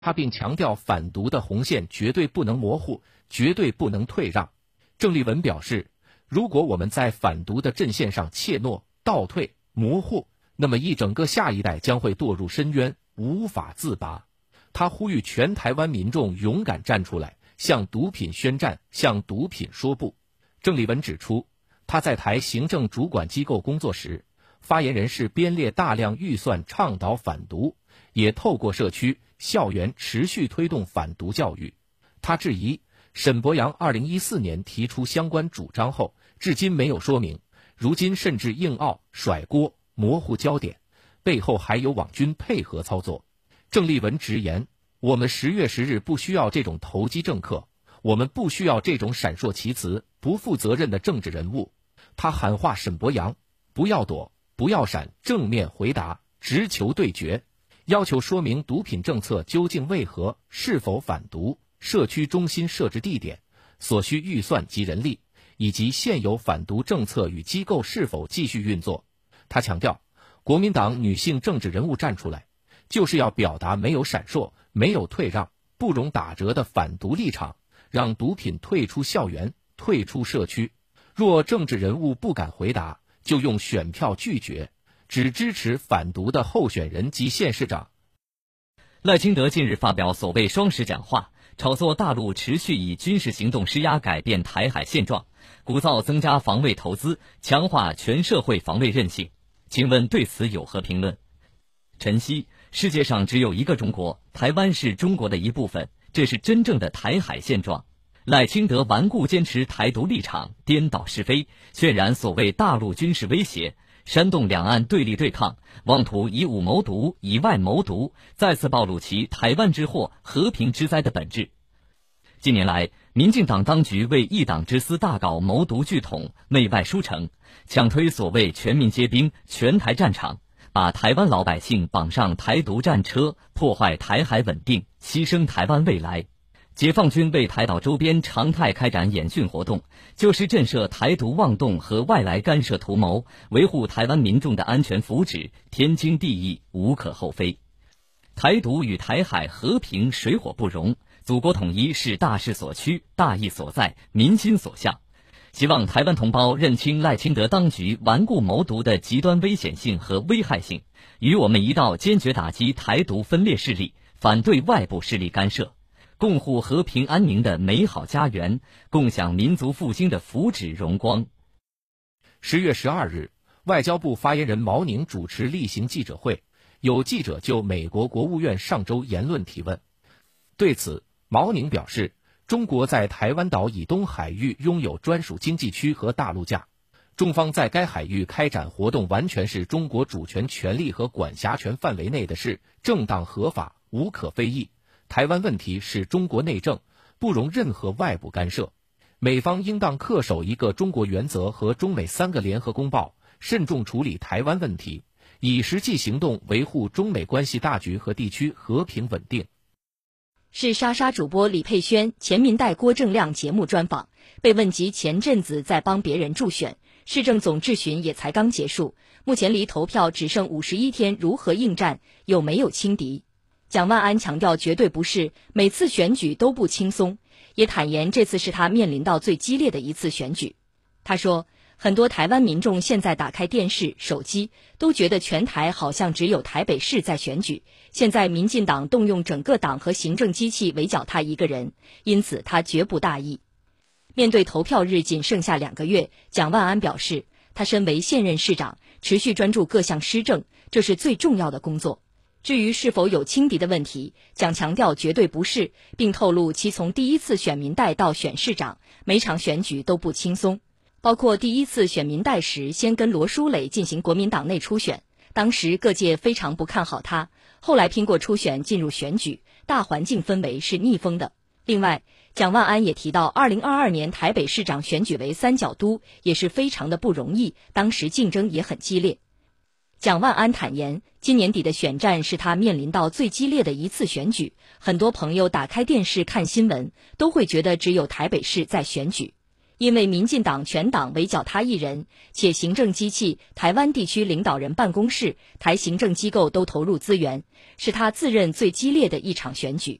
他并强调反独的红线绝对不能模糊，绝对不能退让。郑丽文表示，如果我们在反独的阵线上怯懦、倒退、模糊，那么一整个下一代将会堕入深渊，无法自拔。他呼吁全台湾民众勇敢站出来，向毒品宣战，向毒品说不。郑丽文指出，他在台行政主管机构工作时，发言人是编列大量预算倡导反毒，也透过社区、校园持续推动反毒教育。他质疑沈伯洋2014年提出相关主张后，至今没有说明，如今甚至硬拗、甩锅、模糊焦点，背后还有网军配合操作。郑丽文直言，我们10月10日不需要这种投机政客，我们不需要这种闪烁其词、不负责任的政治人物。他喊话沈伯洋，不要躲，不要闪，正面回答，直球对决，要求说明毒品政策究竟为何，是否反毒，社区中心设置地点，所需预算及人力，以及现有反毒政策与机构是否继续运作。他强调，国民党女性政治人物站出来，就是要表达没有闪烁、没有退让、不容打折的反毒立场，让毒品退出校园、退出社区。若政治人物不敢回答，就用选票拒绝，只支持反毒的候选人及县市长。 赖清德近日发表所谓双十讲话，炒作大陆持续以军事行动施压改变台海现状，鼓噪增加防卫投资，强化全社会防卫韧性。请问对此有何评论？晨曦，世界上只有一个中国，台湾是中国的一部分，这是真正的台海现状。赖清德顽固坚持台独立场，颠倒是非，渲染所谓大陆军事威胁，煽动两岸对立对抗，妄图以武谋独，以外谋独，再次暴露其台湾之祸、和平之灾的本质。近年来，民进党当局为一党之私大搞谋独拒统、内外输成，强推所谓全民皆兵、全台战场，把台湾老百姓绑上台独战车，破坏台海稳定，牺牲台湾未来。解放军为台岛周边常态开展演训活动，就是震慑台独妄动和外来干涉图谋，维护台湾民众的安全福祉，天经地义，无可厚非。台独与台海和平水火不容，祖国统一是大势所趋、大义所在、民心所向。希望台湾同胞认清赖清德当局顽固谋独的极端危险性和危害性，与我们一道坚决打击台独分裂势力，反对外部势力干涉，共护和平安宁的美好家园，共享民族复兴的福祉荣光。 10月12日，外交部发言人毛宁主持例行记者会，有记者就美国国务院上周言论提问。对此，毛宁表示，中国在台湾岛以东海域拥有专属经济区和大陆架，中方在该海域开展活动完全是中国主权权利和管辖权范围内的事，正当合法，无可非议。台湾问题是中国内政，不容任何外部干涉。美方应当恪守一个中国原则和中美3个联合公报，慎重处理台湾问题，以实际行动维护中美关系大局和地区和平稳定。 是莎莎主播李佩轩前民代郭正亮节目专访，被问及前阵子在帮别人助选，市政总质询也才刚结束，目前离投票只剩51天，如何应战，有没有轻敌？蒋万安强调绝对不是，每次选举都不轻松，也坦言这次是他面临到最激烈的一次选举。他说，很多台湾民众现在打开电视、手机，都觉得全台好像只有台北市在选举，现在民进党动用整个党和行政机器围剿他一个人，因此他绝不大意。面对投票日仅剩下2个月，蒋万安表示，他身为现任市长，持续专注各项施政，这是最重要的工作。至于是否有轻敌的问题，蒋强调绝对不是，并透露其从第一次选民代到选市长，每场选举都不轻松，包括第一次选民代时先跟罗淑蕾进行国民党内初选，当时各界非常不看好他，后来拼过初选进入选举，大环境氛围是逆风的。另外，蒋万安也提到2022年台北市长选举为三角都，也是非常的不容易，当时竞争也很激烈。蒋万安坦言，今年底的选战是他面临到最激烈的一次选举，很多朋友打开电视看新闻，都会觉得只有台北市在选举。 因为民进党全党围剿他一人，且行政机器、台湾地区领导人办公室、台行政机构都投入资源，是他自认最激烈的一场选举。